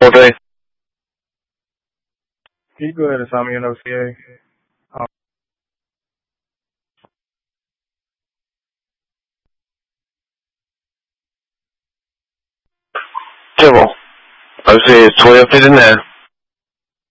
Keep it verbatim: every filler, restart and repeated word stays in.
Okay. Can you go ahead and sign me an O C A? Um, Kimmel. O C is twelve fifty nine.